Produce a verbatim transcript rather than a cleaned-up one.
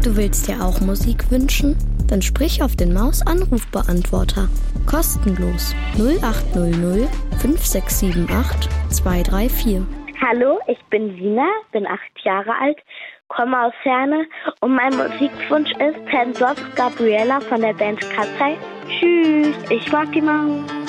Du willst dir auch Musik wünschen? Dann sprich auf den Maus-Anrufbeantworter. Kostenlos null acht null null fünf sechs sieben acht zwei drei vier. Hallo, ich bin Sina, bin acht Jahre alt, komme aus Herne und mein Musikwunsch ist Ten Dots Gabriella von der Band Katzei. Tschüss, ich mag die Maus.